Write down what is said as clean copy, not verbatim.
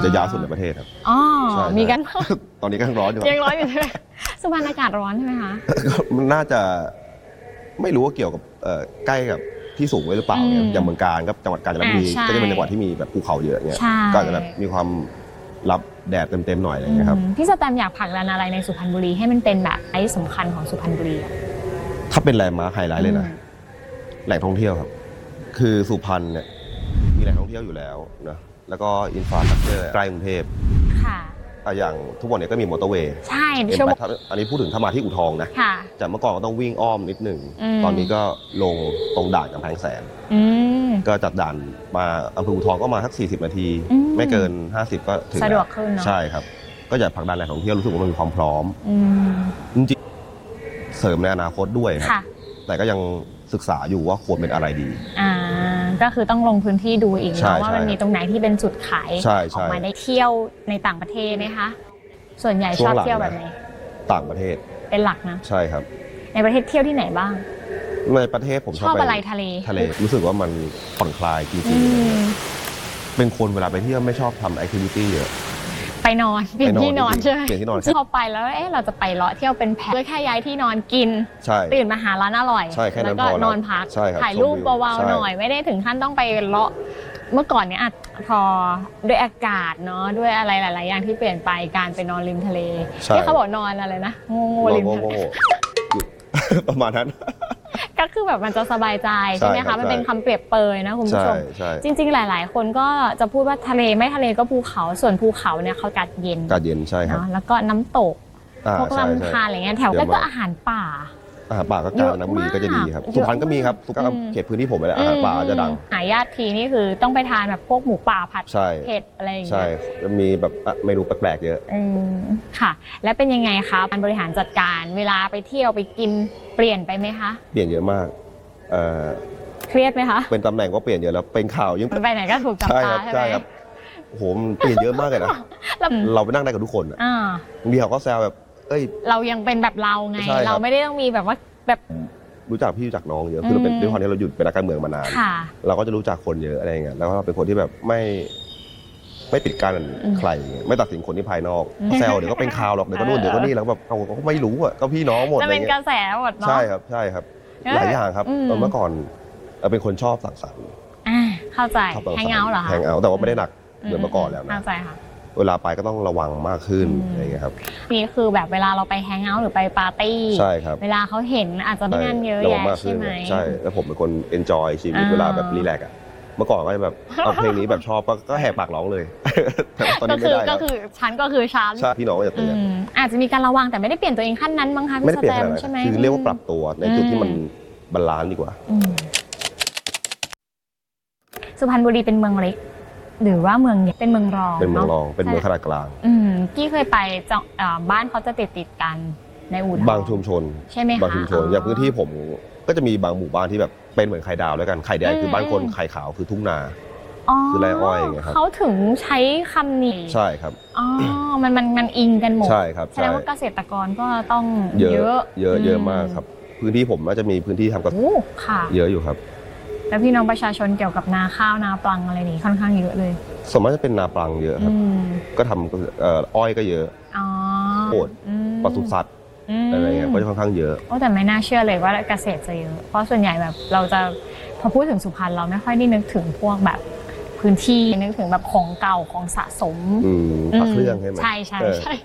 จะยาวสุดในประเทศครับอ๋อมีกันตอนนี้ก็ยังร้อนอยู่ยังร้อนอยู่ใช่ไหมสุพรรณอากาศร้อนใช่ไหมคะมันน่าจะไม่รู้ว่าเกี่ยวกับใกล้กับที่สูงไว้หรือเปล่าเนี่ยอย่างเมืองกาญกับจังหวัดกาญจนบุรีก็จะเป็นจังหวัดที่มีแบบภูเขาเยอะเนี่ยก็จะแบบมีความรับแดดเต็มๆหน่อยอะไรเงี้ยครับพี่สแตมอยากผลักดันอะไรในสุพรรณบุรีให้มันเป็นแบบไอ้สำคัญของสุพรรณบุรีถ้าเป็นแลนด์มาร์คไฮไลท์เลยนะแหล่งท่องเที่ยวครับคือสุพรรณเนี่ยมีแหล่งท่องเที่ยวอยู่แล้วนะแล้วก็อินฟราสตรัคเจอร์ใกล้กรุงเทพค่ะอย่างทุกวันนี้ก็มีมอเตอร์เวย์ใช่อันนี้พูดถึงถ้ามาที่อู่ทองนะจากเมื่อก่อนก็ต้องวิ่งอ้อมนิดหนึ่งตอนนี้ก็ลงตรงด่านกำแพงแสนก็จากด่านมาอำเภออู่ทองก็มาสัก40 นาทีไม่เกิน50ก็ถึงสะดวกขึ้นเนาะใช่ครับก็จะผลักดันแหล่งท่องเที่ยวรู้สึกว่ามันมีความพร้อมจริงๆเสริมในอนาคตด้วยครับแต่ก็ยังศึกษาอยู่ว่าควรเป็นอะไรดีก็คือต้องลงพื้นที่ดูอีกนะว่ามันมีตรงไหนที่เป็นจุดขายออกมาได้เที่ยวในต่างประเทศไหมคะส่วนใหญ่ชอบเที่ยวแบบไหนต่างประเทศเป็นหลักนะใช่ครับในประเทศเที่ยวที่ไหนบ้างในประเทศผมชอบอะไรทะเลรู้สึกว่ามันผ่อนคลายจริงๆเป็นคนเวลาไปเที่ยวไม่ชอบทำแอคทิวิตี้เยอะไปนอนเปลี่ยนที่นอนใช่ไหมเปลี่ยนที่นอนพอไปแล้วเราจะไปเลาะเที่ยวเป็นแพ็คแค่ย้ายที่นอนกินตื่นมาหาร้านอร่อยแล้วก็นอนพักถ่ายรูปเบาๆหน่อยไม่ได้ถึงขั้นต้องไปเลาะเมื่อก่อนเนี้ยพอด้วยอากาศเนาะด้วยอะไรหลายๆอย่างที่เปลี่ยนไปการไปนอนริมทะเลที่เขาบอกนอนอะไรนะโง่ริมทะเลประมาณนั้นก็คือแบบมันจะสบายใจใช่ไหมคะมันเป็นคำเปรียบเปยนะคุณผู้ชมจริงๆหลายๆคนก็จะพูดว่าทะเลไม่ทะเลก็ภูเขาส่วนภูเขาเนี่ยเขากัดเย็นใช่ครับแล้วก็น้ำตกพวกลำธารอะไรเงี้ยแถวใกล้ก็อาหารป่าก็กาญจนบุรีก็จะดีครับสุพรรณก็มีครับก็เขตพื้นที่ผมไปแล้วอาหารป่าจะดังหายากทีนี่คือต้องไปทานแบบพวกหมูป่าผัดเผ็ดอะไรอย่างเงี้ยใช่จะมีแบบเมนูแปลกๆเยอะค่ะและเป็นยังไงคะการบริหารจัดการเวลาไปเที่ยวไปกินเปลี่ยนไปไหมคะเปลี่ยนเยอะมากเครียดไหมคะเป็นตำแหน่งก็เปลี่ยนเยอะแล้วเป็นข่าวยิ่งไปไหนก็ถูกจับตาใช่ไหมโอ้โหเปลี่ยนเยอะมากเลยนะเราไปนั่งได้กับทุกคนมีเขาก็แซวแบบเรายังเป็นแบบเราไงเราไม่ได้ต้องมีแบบว่าแบบรู้จักพี่รู้จักน้องเยอะคือเราเป็นด้วยความที่เราอยู่เป็นนักการเมืองมานานเราก็จะรู้จักคนเยอะอะไรเงี้ยแล้วก็เป็นคนที่แบบไม่ปิดกั้นใครไม่ตัดสินคนที่ภายนอกแซวเดี๋ยวก็เป็นข่าวหรอกเดี๋ยวก็นู่นเดี๋ยวก็นี่แล้วแบบเขาก็ไม่รู้อ่ะก็พี่น้องหมดจะเป็นกระแสหมดเนาะใช่ครับหลายอย่างครับเมื่อก่อนเป็นคนชอบสังสรรค์เข้าใจแฮงเอาท์เหรอคะแฮงเอาท์แต่ว่าไม่ได้หนักเหมือนเมื่อก่อนแล้วนะเข้าใจค่ะเวลาไปก็ต้องระวังมากขึ้นอะไรเงี้ยครับนี่คือแบบเวลาเราไปแฮงเอาท์หรือไปปาร์ตี้ใช่ครับเวลาเขาเห็นอาจจะไม่งานเยอะแยะใช่ไหมใช่แล้วผมเป็นคนเอนจอยชีวิตเวลาแบบรีแลกซ์เมื่อก่อนก็แบบเอาเพลงนี้แบบชอบก็แหกปากร้องเลยตอนนี้ไม่ได้ก็คือฉันก็คือฉันใช่พี่น้องก็จะเตือนอาจจะมีการระวังแต่ไม่ได้เปลี่ยนตัวเองขั้นนั้นมั้งคะไม่ได้เปลี่ยนใช่ไหมคือเรียกว่าปรับตัวในจุดที่มันบาลานซ์ดีกว่าสุพรรณบุรีเป็นเมืองเล็กหรือว่าเมืองเป็นเมืองรองเป็นเมืองรองเป็นเมืองขนาดกลางพี่เคยไปบ้านเขาจะติดกันในอู่ทองบางชุมชนใช่ไหมคะบางชุมชนอย่างพื้นที่ผมก็จะมีบางหมู่บ้านที่แบบเป็นเหมือนไข่ดาวแล้วกันไข่แดงคือบ้านคนไข่ขาวคือทุ่งนาคือไรอ้อยไงครับเขาถึงใช้คำนี้ใช่ครับมันอิงกันหมดใช่ครับแสดงว่าเกษตรกรก็ต้องเยอะมากครับพื้นที่ผมน่าจะมีพื้นที่ทำเกษตรเยอะอยู่ครับแล้วพี่น้องประชาชนเกี่ยวกับนาข้าวนาปลังอะไรนี่ค่อนข้างเยอะเลยส่วนมากจะเป็นนาปลังเยอะครับก็ทำอ้อยก็เยอะโคตรปศุสัตว์อะไรเงี้ยก็จะค่อนข้างเยอะแต่ไม่น่าเชื่อเลยว่าเกษตรจะเยอะเพราะส่วนใหญ่แบบเราจะพอพูดถึงสุพรรณเราไม่ค่อยได้นึกถึงพวกแบบพื้นที่นึกถึงแบบของเก่าของสะสมพระเครื่องใช่ไหมใช่